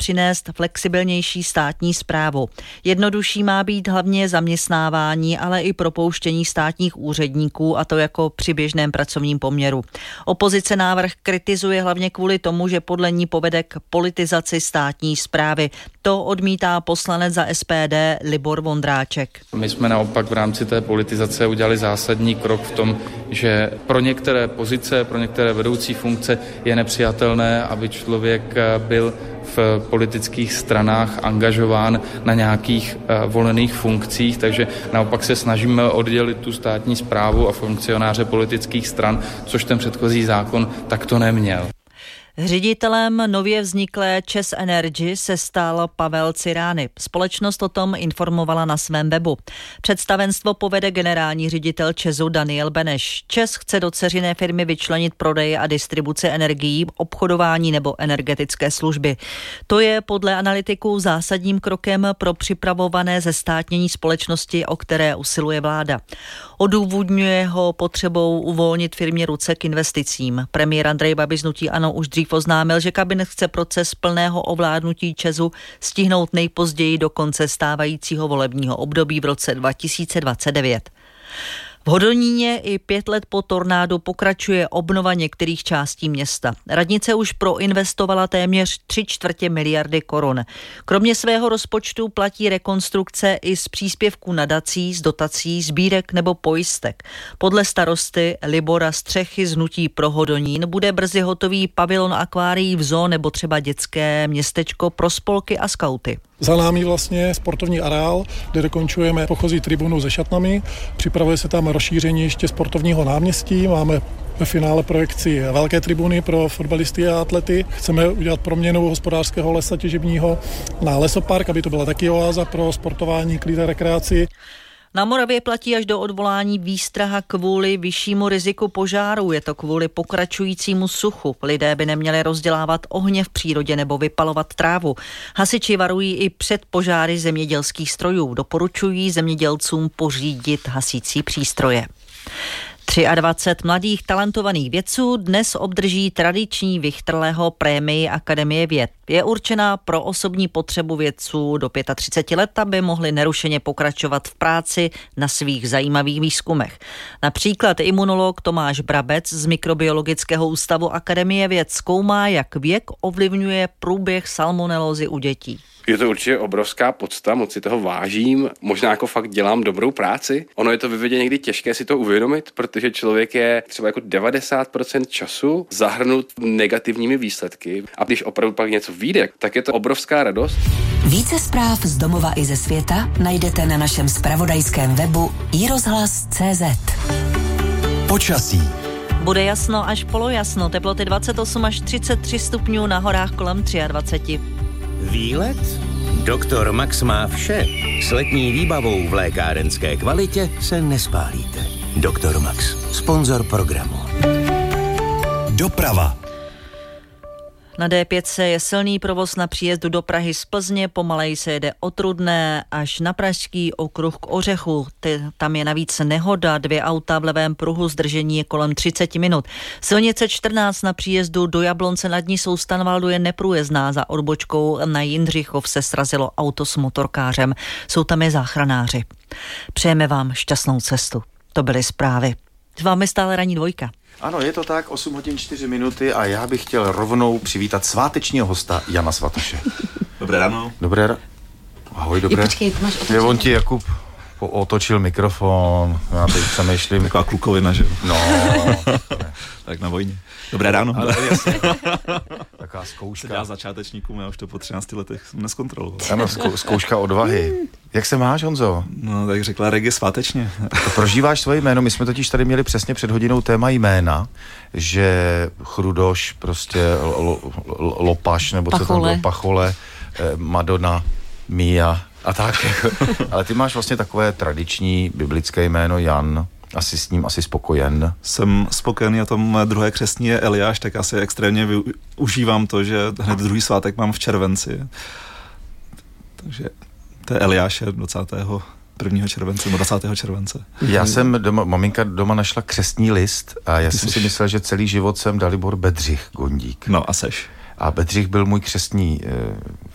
přinést flexibilnější státní správu. Jednodušší má být hlavně zaměstnávání, ale i propouštění státních úředníků, a to jako při běžném pracovním poměru. Opozice návrh kritizuje hlavně kvůli tomu, že podle ní povede k politizaci státní správy. To odmítá poslanec za SPD Libor Vondráček. My jsme naopak v rámci té politizace udělali zásadní krok v tom, že pro některé pozice, pro některé vedoucí funkce je nepřijatelné, aby člověk byl v politických stranách angažován na nějakých volených funkcích, takže naopak se snažíme oddělit tu státní správu a funkcionáře politických stran, což ten předchozí zákon takto neměl. Ředitelem nově vzniklé ČEZ Energy se stal Pavel Cirány. Společnost o tom informovala na svém webu. Představenstvo povede generální ředitel ČEZu Daniel Beneš. ČEZ chce do dceřiné firmy vyčlenit prodej a distribuci energií, obchodování nebo energetické služby. To je podle analytiků zásadním krokem pro připravované zestátnění společnosti, o které usiluje vláda. Odůvodňuje ho potřebou uvolnit firmě ruce k investicím. Premiér Andrej Babiš z hnutí ANO už dřív oznámil, že kabinet chce proces plného ovládnutí ČEZu stihnout nejpozději do konce stávajícího volebního období v roce 2029. V Hodoníně i 5 let po tornádu pokračuje obnova některých částí města. Radnice už proinvestovala téměř 3/4 miliardy korun. Kromě svého rozpočtu platí rekonstrukce i z příspěvků nadací, z dotací, sbírek nebo pojistek. Podle starosty Libora Střechy z hnutí Pro Hodonín bude brzy hotový pavilon akvárií v zoo nebo třeba dětské městečko pro spolky a skauty. Za námi vlastně sportovní areál, kde dokončujeme pochozí tribunu se šatnami. Připravuje se tam rozšíření ještě sportovního náměstí. Máme ve finále projekci velké tribuny pro fotbalisty a atlety. Chceme udělat proměnu hospodářského lesa těžebního na lesopark, aby to byla taky oáza pro sportování, klid a rekreaci. Na Moravě platí až do odvolání výstraha kvůli vyššímu riziku požáru. Je to kvůli pokračujícímu suchu. Lidé by neměli rozdělávat ohně v přírodě nebo vypalovat trávu. Hasiči varují i před požáry zemědělských strojů. Doporučují zemědělcům pořídit hasící přístroje. 23 mladých talentovaných vědců dnes obdrží tradiční Vichterleho prémii Akademie věd. Je určená pro osobní potřebu vědců do 35 let, aby mohli nerušeně pokračovat v práci na svých zajímavých výzkumech. Například imunolog Tomáš Brabec z Mikrobiologického ústavu Akademie věd zkoumá, jak věk ovlivňuje průběh salmonelózy u dětí. Je to určitě obrovská podsta, moc si toho vážím, možná jako fakt dělám dobrou práci. Ono je to ve vědě někdy těžké si to uvědomit, protože člověk je třeba jako 90% času zahrnut negativními výsledky a když opravdu pak něco vyjde, tak je to obrovská radost. Více zpráv z domova i ze světa najdete na našem zpravodajském webu iRozhlas.cz. Počasí. Bude jasno až polojasno, teploty 28 až 33 stupňů, na horách kolem 23. Výlet? Doktor Max má vše. S letní výbavou v lékárenské kvalitě se nespálíte. Doktor Max, sponzor programu. Doprava. Na D5 je silný provoz na příjezdu do Prahy z Plzně, pomaleji se jede od Rudné až na Pražský okruh k Ořechu. Tam je navíc nehoda, 2 auta v levém pruhu, zdržení je kolem 30 minut. Silnice 14 na příjezdu do Jablonce nad ní Soustanvaldu je neprůjezdná, za odbočkou na Jindřichov se srazilo auto s motorkářem. Jsou tam i záchranáři. Přejeme vám šťastnou cestu. To byly zprávy. S vámi stále ranní dvojka. Ano, je to tak, 8 hodin 4 minuty a já bych chtěl rovnou přivítat svátečního hosta Jana Svatoše. Dobré ráno. Dobré ráno. Ahoj, dobré. Počkej, to máš otočit. On ti Jakub otočil mikrofon, já teď přemýšlím. Taková klukovina, že jo? No. Tak na vojně. Dobré ráno. Ale jasně. Taková zkouška. Já začátečníkům, já už to po 13 letech jsem neskontroloval. Ano, zkouška odvahy. Jak se máš, Honzo? No, tak řekla Regie svátečně. Prožíváš svoje jméno? My jsme totiž tady měli přesně před hodinou téma jména, že Chrudoš, prostě Lopaš, nebo co tam bylo, Pachole, Madonna, Mia a tak. Ale ty máš vlastně takové tradiční biblické jméno Jan. Asi s ním spokojen. Jsem spokojený a to moje druhé křestní je Eliáš, tak asi extrémně užívám to, že hned druhý svátek mám v červenci. Takže to je Eliáše 21. července, 20. července. Já jsem maminka doma našla křestní list a já jsem si myslel, že celý život jsem Dalibor Bedřich Gondík. No a seš. A Bedřich byl můj křestní